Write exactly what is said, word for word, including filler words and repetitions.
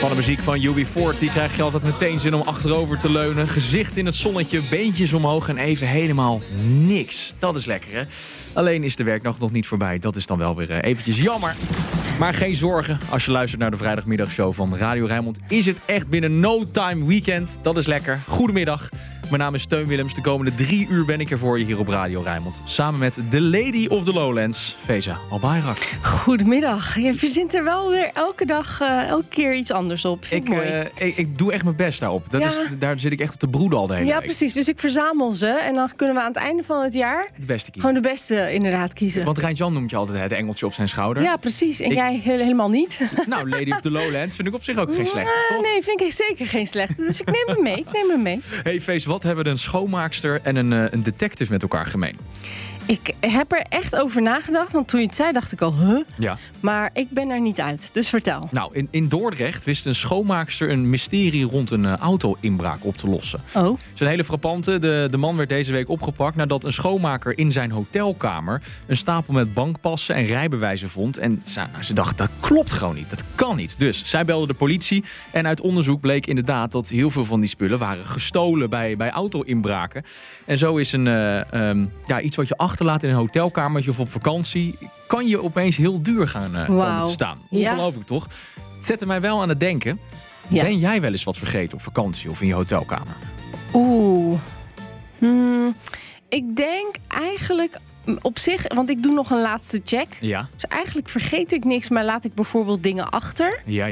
Van de muziek van U B veertig krijg je altijd meteen zin om achterover te leunen. Gezicht in het zonnetje, beentjes omhoog en even helemaal niks. Dat is lekker, hè? Alleen is de werkdag nog niet voorbij. Dat is dan wel weer uh, eventjes jammer. Maar geen zorgen, als je luistert naar de vrijdagmiddagshow van Radio Rijnmond... is het echt binnen no time weekend. Dat is lekker. Goedemiddag. Mijn naam is Teun Willems. De komende drie uur ben ik er voor je hier op Radio Rijnmond. Samen met de Lady of the Lowlands, Feza Albayrak. Goedemiddag. Je verzint er wel weer elke dag, uh, elke keer iets anders op. Vind Ik, ik, mooi. uh, ik, ik doe echt mijn best daarop. Dat Ja. is, daar zit ik echt op te broeden al de hele Ja, week. precies. Dus ik verzamel ze. En dan kunnen we aan het einde van het jaar De beste kiezen. gewoon de beste inderdaad kiezen. Want Rijntjan noemt je altijd het engeltje op zijn schouder. Ja, precies. En Ik- jij he- helemaal niet. Nou, Lady of the Lowlands vind ik op zich ook geen slechte, Uh, toch? nee, vind ik zeker geen slechte. Dus ik neem hem mee. Ik neem hem mee. Hey Fees, wat hebben een schoonmaakster en een, uh, een detective met elkaar gemeen? Ik heb er echt over nagedacht. Want toen je het zei, dacht ik al, huh? Ja. Maar ik ben er niet uit. Dus vertel. Nou, in, in Dordrecht wist een schoonmaakster een mysterie rond een uh, auto-inbraak op te lossen. Oh. Het is een hele frappante. De, de man werd deze week opgepakt nadat een schoonmaker in zijn hotelkamer een stapel met bankpassen en rijbewijzen vond. En ze, nou, ze dacht, dat klopt gewoon niet. Dat kan niet. Dus zij belde de politie en uit onderzoek bleek inderdaad dat heel veel van die spullen waren gestolen bij, bij auto-inbraken. En zo is een, uh, um, ja, iets wat je achterlaat in een hotelkamertje of op vakantie, kan je opeens heel duur gaan uh, komen Wauw. te staan. Ja. Ongelooflijk toch? Het zette mij wel aan het denken. Ja. Ben jij wel eens wat vergeten op vakantie of in je hotelkamer? Oeh. Hmm, ik denk eigenlijk op zich, want ik doe nog een laatste check. Ja. Dus eigenlijk vergeet ik niks, maar laat ik bijvoorbeeld dingen achter. Ja,